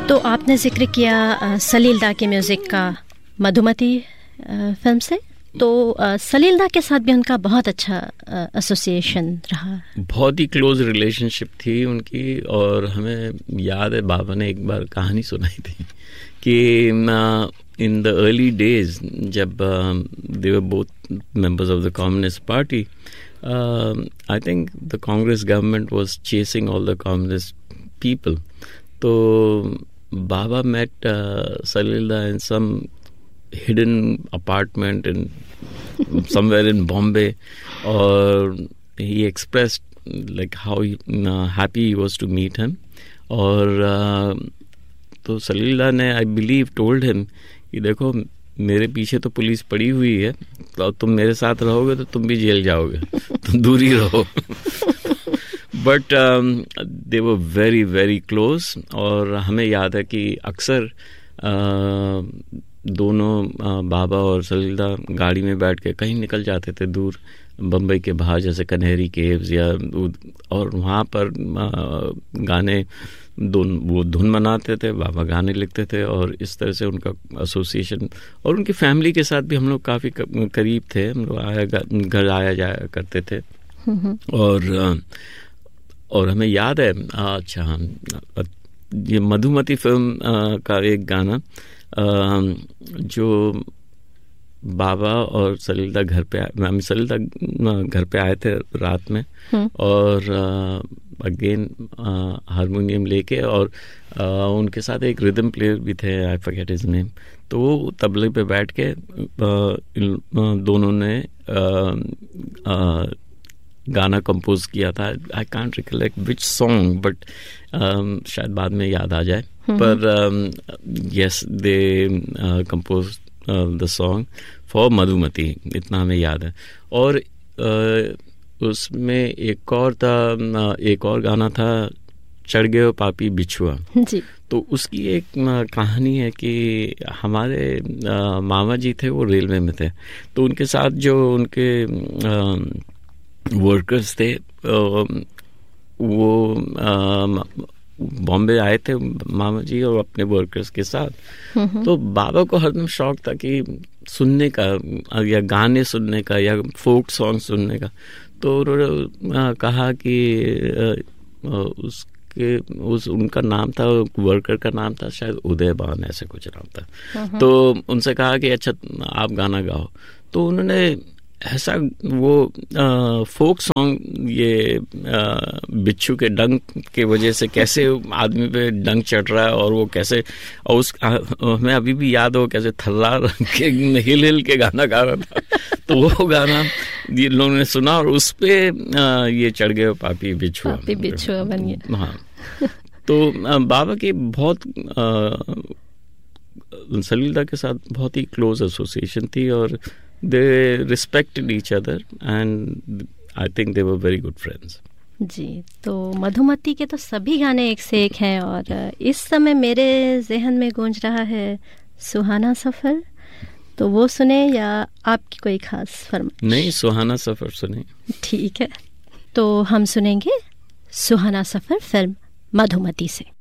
तो आपने जिक्र किया सलील दा के म्यूज़िक का मधुमती फिल्म से, तो सलील दा के साथ भी उनका बहुत अच्छा एसोसिएशन रहा, बहुत ही क्लोज रिलेशनशिप थी उनकी। और हमें याद है बाबा ने एक बार कहानी सुनाई थी कि इन द अर्ली डेज जब दे were both members of the communist party, I think the Congress government was chasing all the communist people. तो Baba met Salilda in some hidden apartment in somewhere in Bombay, or he expressed like how happy he was to meet him. और तो Salilda ने I believe told him कि देखो मेरे पीछे तो police पड़ी हुई है, तो तुम मेरे साथ रहोगे तो तुम भी जेल जाओगे, तुम दूर ही रहो। But they were very very close. और हमें याद है कि अक्सर दोनों बाबा और सलील्दा गाड़ी में बैठ के कहीं निकल जाते थे दूर बम्बई के बाहर, जैसे कन्हेरी केव्स या, और वहाँ पर गाने वो धुन बनाते थे, बाबा गाने लिखते थे, और इस तरह से उनका एसोसिएशन। और उनकी फैमिली के साथ भी हम लोग काफ़ी करीब थे, हम लोग घर आया जाया करते थे। और हमें याद है, अच्छा ये मधुमती फिल्म का एक गाना जो बाबा और सलील्दा घर पे सलील्दा घर पे आए थे रात में, और अगेन हारमोनियम लेके, और उनके साथ एक रिदम प्लेयर भी थे, आई फॉरगेट हिज नेम। तो वो तबले पे बैठ के दोनों ने गाना कंपोज किया था। I can't recollect which song, but शायद बाद में याद आ जाए। पर yes, they compose the song for Madhumati, इतना हमें याद है। और उसमें एक और गाना था, चढ़ गए पापी बिछुआ जी। तो उसकी एक कहानी है कि हमारे मामा जी थे, वो रेलवे में थे, तो उनके साथ जो उनके वर्कर्स थे वो बॉम्बे आए थे मामा जी और अपने वर्कर्स के साथ। तो बाबा को हरदम शौक था कि सुनने का, या गाने सुनने का, या फोक सॉन्ग सुनने का। तो उन्होंने कहा कि उनका नाम था, वर्कर का नाम था शायद उदयबान, ऐसे कुछ नाम था। तो उनसे कहा कि अच्छा आप गाना गाओ। तो उन्होंने ऐसा वो फोक सॉन्ग, ये बिच्छू के डंक के वजह से कैसे आदमी पे डंक चढ़ रहा है, और वो कैसे, और हमें अभी भी याद हो कैसे थल्ला के हिल के गाना गा रहा था। तो वो गाना ये लोगों ने सुना, और उस पे ये चढ़ गए पापी बिच्छुआ बन गया। हाँ, तो बाबा की बहुत सलील्दा के साथ बहुत ही क्लोज एसोसिएशन थी, और they respected each other and I think they were very good friends. जी, तो मधुमती के तो सभी गाने एक से एक हैं, और इस समय मेरे जहन में गूंज रहा है सुहाना सफ़र। तो वो सुने या आपकी कोई खास फरमाइश? नहीं, सुहाना सफ़र सुने। ठीक है, तो हम सुनेंगे सुहाना सफ़र फिल्म मधुमती से।